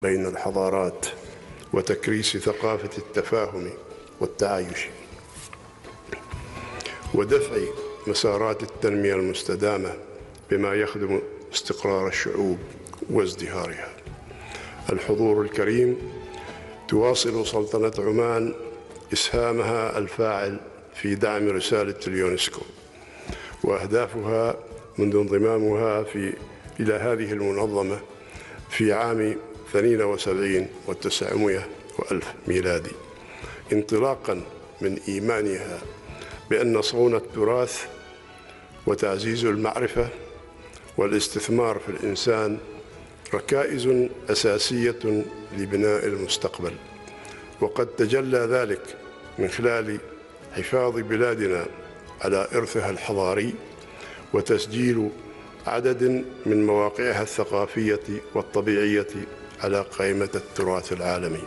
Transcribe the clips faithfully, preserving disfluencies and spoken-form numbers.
بين الحضارات وتكريس ثقافة التفاهم والتعايش ودفع مسارات التنمية المستدامة بما يخدم استقرار الشعوب وازدهارها. الحضور الكريم، تواصل سلطنة عمان إسهامها الفاعل في دعم رسالة اليونسكو وأهدافها منذ انضمامها في إلى هذه المنظمة في عام اثنين وسبعين وتسعمائة وألف ميلادي، انطلاقا من إيمانها بأن صون التراث وتعزيز المعرفة والاستثمار في الإنسان ركائز أساسية لبناء المستقبل، وقد تجلى ذلك من خلال حفاظ بلادنا على إرثها الحضاري وتسجيل عدد من مواقعها الثقافية والطبيعية على قائمة التراث العالمي.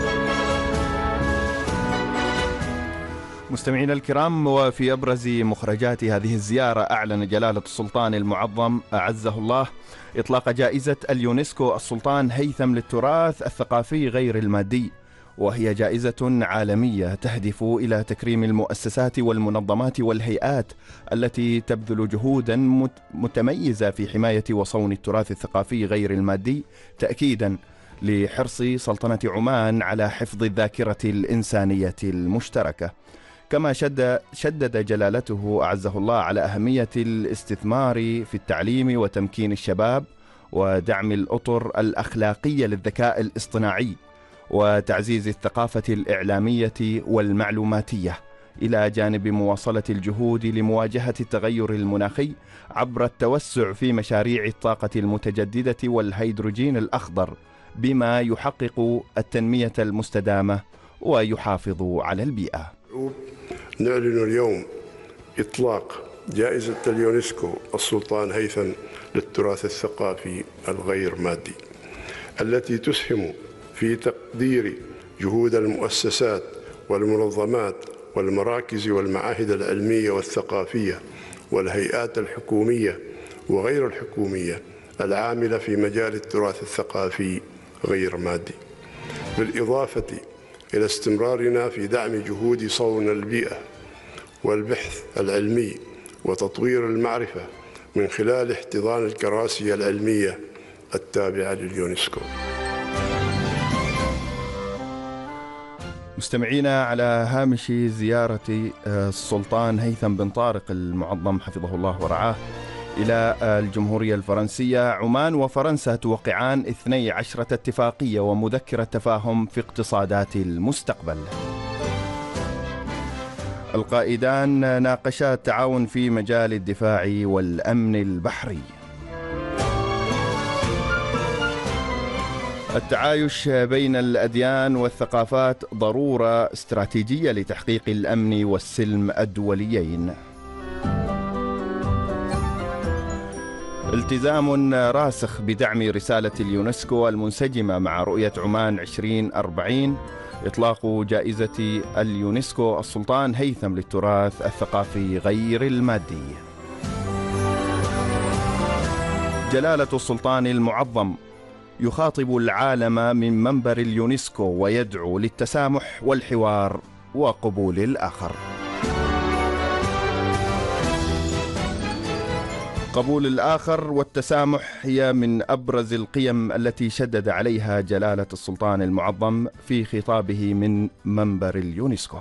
مستمعينا الكرام، وفي أبرز مخرجات هذه الزيارة أعلن جلالة السلطان المعظم أعزه الله إطلاق جائزة اليونسكو السلطان هيثم للتراث الثقافي غير المادي، وهي جائزة عالمية تهدف إلى تكريم المؤسسات والمنظمات والهيئات التي تبذل جهودا متميزة في حماية وصون التراث الثقافي غير المادي، تأكيدا لحرص سلطنة عمان على حفظ الذاكرة الإنسانية المشتركة. كما شد شدد جلالته أعزه الله على أهمية الاستثمار في التعليم وتمكين الشباب ودعم الأطر الأخلاقية للذكاء الاصطناعي وتعزيز الثقافة الإعلامية والمعلوماتية، إلى جانب مواصلة الجهود لمواجهة التغير المناخي عبر التوسع في مشاريع الطاقة المتجددة والهيدروجين الأخضر، بما يحقق التنمية المستدامة ويحافظ على البيئة. نعلن اليوم إطلاق جائزة اليونسكو السلطان هيثم للتراث الثقافي الغير مادي، التي تسهم في تقدير جهود المؤسسات والمنظمات والمراكز والمعاهد العلمية والثقافية والهيئات الحكومية وغير الحكومية العاملة في مجال التراث الثقافي غير مادي، بالإضافة إلى استمرارنا في دعم جهود صون البيئة والبحث العلمي وتطوير المعرفة من خلال احتضان الكراسي العلمية التابعة لليونسكو. مستمعينا، على هامش زيارة السلطان هيثم بن طارق المعظم حفظه الله ورعاه إلى الجمهورية الفرنسية، عمان وفرنسا توقعان اثنتي عشرة اتفاقية ومذكرة تفاهم في اقتصادات المستقبل. القائدان ناقشا التعاون في مجال الدفاع والأمن البحري. التعايش بين الأديان والثقافات ضرورة استراتيجية لتحقيق الأمن والسلم الدوليين. التزام راسخ بدعم رسالة اليونسكو المنسجمة مع رؤية عمان عشرين أربعين، إطلاق جائزة اليونسكو السلطان هيثم للتراث الثقافي غير المادي. جلالة السلطان المعظم يخاطب العالم من منبر اليونسكو ويدعو للتسامح والحوار وقبول الآخر. قبول الآخر والتسامح هي من أبرز القيم التي شدد عليها جلالة السلطان المعظم في خطابه من منبر اليونسكو.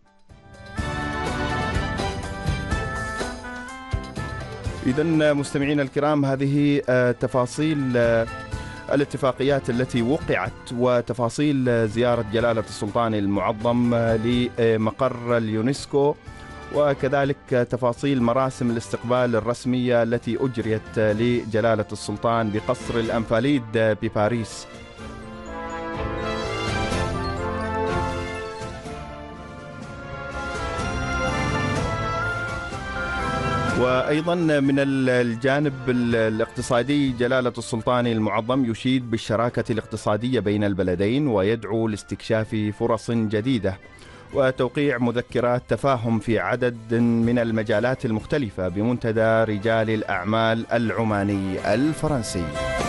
إذن مستمعينا الكرام، هذه تفاصيل الاتفاقيات التي وقعت وتفاصيل زيارة جلالة السلطان المعظم لمقر اليونسكو، وكذلك تفاصيل مراسم الاستقبال الرسمية التي أجريت لجلالة السلطان بقصر الأنفاليد بباريس. وأيضا من الجانب الاقتصادي، جلالة السلطان المعظم يشيد بالشراكة الاقتصادية بين البلدين ويدعو لاستكشاف فرص جديدة وتوقيع مذكرات تفاهم في عدد من المجالات المختلفة بمنتدى رجال الأعمال العماني الفرنسي.